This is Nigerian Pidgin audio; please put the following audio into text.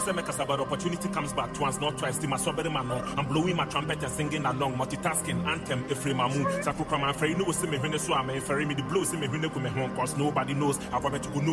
say make us about opportunity comes back once, not twice. The masobere man, I'm blowing my trumpet and singing along, multitasking, anthem, Efremamu, Sakukama, Frey, no, see me when so I'm ferry me the blows, see me when they come home, cause nobody knows. I want to go no